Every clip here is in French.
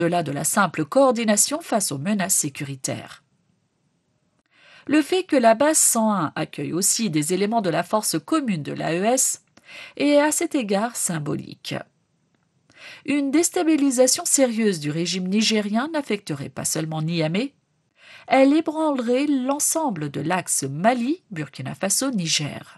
au-delà de la simple coordination face aux menaces sécuritaires. Le fait que la base 101 accueille aussi des éléments de la force commune de l'AES est à cet égard symbolique. Une déstabilisation sérieuse du régime nigérien n'affecterait pas seulement Niamey, elle ébranlerait l'ensemble de l'axe Mali-Burkina Faso-Niger.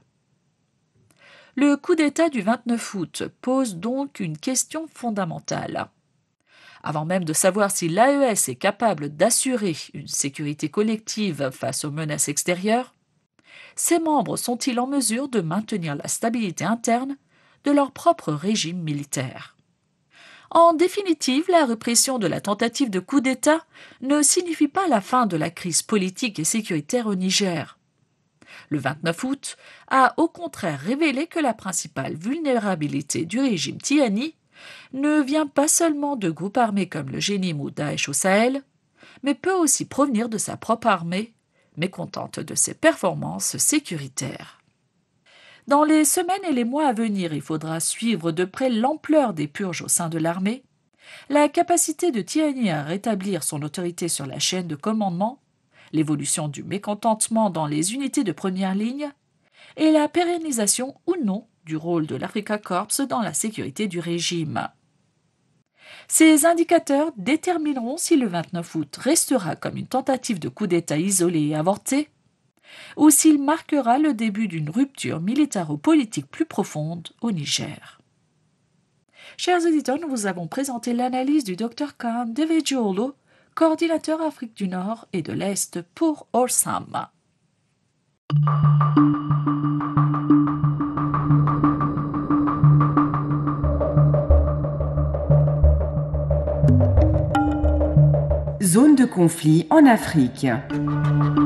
Le coup d'État du 29 août pose donc une question fondamentale. Avant même de savoir si l'AES est capable d'assurer une sécurité collective face aux menaces extérieures, ses membres sont-ils en mesure de maintenir la stabilité interne de leur propre régime militaire? En définitive, la répression de la tentative de coup d'État ne signifie pas la fin de la crise politique et sécuritaire au Niger. Le 29 août a au contraire révélé que la principale vulnérabilité du régime Tiani ne vient pas seulement de groupes armés comme le Jénim ou Daesh au Sahel, mais peut aussi provenir de sa propre armée, mécontente de ses performances sécuritaires. Dans les semaines et les mois à venir, il faudra suivre de près l'ampleur des purges au sein de l'armée, la capacité de Tiani à rétablir son autorité sur la chaîne de commandement, l'évolution du mécontentement dans les unités de première ligne et la pérennisation ou non du rôle de l'Africa Corps dans la sécurité du régime. Ces indicateurs détermineront si le 29 août restera comme une tentative de coup d'État isolée et avortée, ou s'il marquera le début d'une rupture militaro-politique plus profonde au Niger. Chers auditeurs, nous vous avons présenté l'analyse du Dr Khan Devejiolu, coordinateur Afrique du Nord et de l'Est pour Orsam. Zone de conflit en Afrique.